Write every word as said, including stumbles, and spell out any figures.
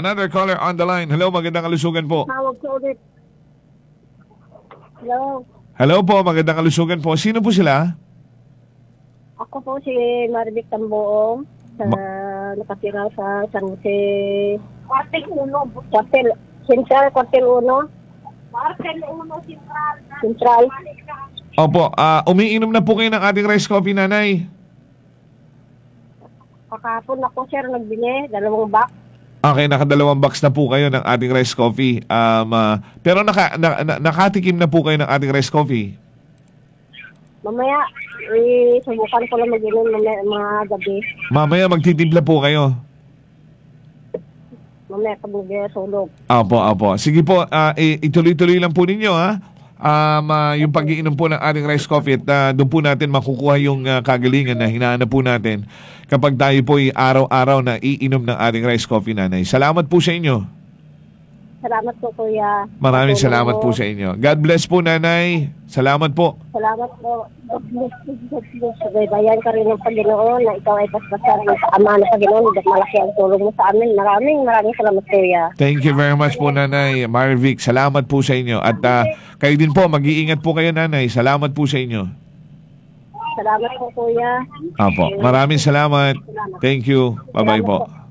Another caller on the line. Hello, magandang kalusugan po. Tawag ko ulit. Hello. Hello po, magandang kalusugan po. Sino po sila? Ako po si Marvic Tamboong. Sa, Ma- nakatira sa San Jose. Quartel uno. Quartel. Central, Quartel uno. Quartel uno, Central. Central. Opo, ah, umiinom na po kayo ng ating rice coffee, nanay. Kakapon ako, sir, nagbili. Dalawang box. Okay, nakadalawang box na po kayo ng ating rice coffee. Um, ah, pero naka, na, na, nakatikim na po kayo ng ating rice coffee. Mamaya, eh, subukan ko lang mag-inom mamaya, mga gabi. Mamaya magtitimpla po kayo. Mamaya pag nag-sulog. Opo, opo. Sige po, ah, i- ituloy-tuloy lang po ninyo, ha? Um, ah, yung pag-iinom po ng ating rice coffee at ah, doon po natin makukuha yung ah, kagalingan na hinahanap po natin kapag tayo po ay araw-araw na iinom ng ating rice coffee, nanay. Salamat po sa inyo. Salamat po, kuya. Maraming Patulong salamat mo. po sa inyo. God bless po, nanay. Salamat po. Salamat po. Subaybayan ka rin ng Panginoon na ikaw ay paspasan ng Ama ng Panginoon at malaki ang tulong mo sa amin. Maraming maraming salamat, kuya. Thank you very much po, nanay. Marvic, salamat po sa inyo. At ah, kayo din po, mag-iingat po kayo, nanay. Salamat po sa inyo. Salamat po, kuya. Apo, maraming salamat. Thank you. Bye-bye Salamat po. po.